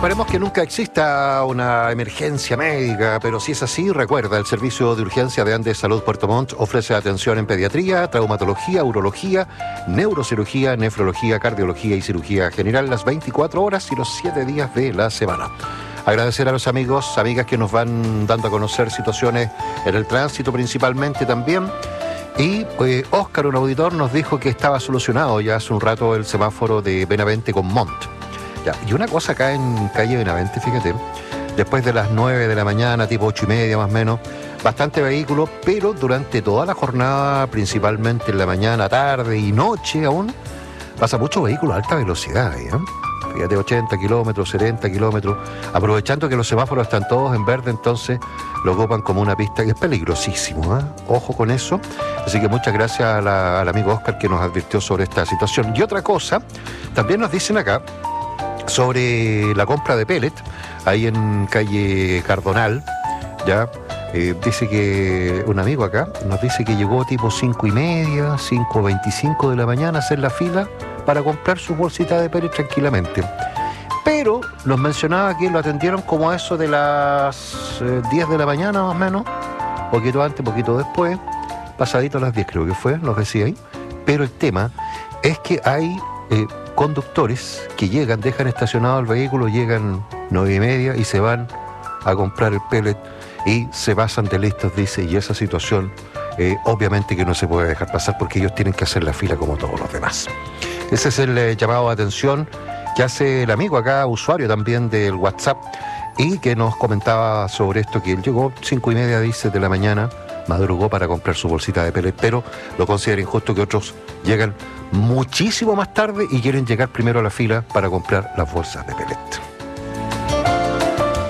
esperemos que nunca exista una emergencia médica, pero si es así, recuerda, el Servicio de Urgencia de Andes Salud Puerto Montt ofrece atención en pediatría, traumatología, urología, neurocirugía, nefrología, cardiología y cirugía general las 24 horas y los 7 días de la semana. Agradecer a los amigos, amigas que nos van dando a conocer situaciones en el tránsito principalmente también. Y Óscar, un auditor, nos dijo que estaba solucionado ya hace un rato el semáforo de Benavente con Montt. Ya, y una cosa acá en calle Benavente, fíjate, después de las 9 de la mañana, tipo 8:30 más o menos, bastante vehículo, pero durante toda la jornada, principalmente en la mañana, tarde y noche aún, pasa mucho vehículo a alta velocidad ahí, ¿eh? Fíjate, 80 kilómetros, 70 kilómetros, aprovechando que los semáforos están todos en verde, entonces lo ocupan como una pista que es peligrosísimo, ¿eh? Ojo con eso. Así que muchas gracias al amigo Óscar que nos advirtió sobre esta situación. Y otra cosa, también nos dicen acá sobre la compra de pellet, ahí en calle Cardonal, ya. Dice que un amigo acá nos dice que llegó tipo 5:30, 5:25 de la mañana a hacer la fila para comprar su bolsita de pellet tranquilamente. Pero nos mencionaba que lo atendieron como a eso de las 10 de la mañana más o menos, poquito antes, poquito después, pasadito a las 10 creo que fue, nos decía ahí. Pero el tema es que hay conductores que llegan, dejan estacionado el vehículo, llegan 9:30 y se van a comprar el pellet y se pasan de listos, dice, y esa situación obviamente que no se puede dejar pasar porque ellos tienen que hacer la fila como todos los demás. Ese es el llamado de atención que hace el amigo acá, usuario también del WhatsApp, y que nos comentaba sobre esto, que él llegó 5:30, dice, de la mañana, madrugó para comprar su bolsita de pellet, pero lo considera injusto que otros llegan muchísimo más tarde y quieren llegar primero a la fila para comprar las bolsas de pellet.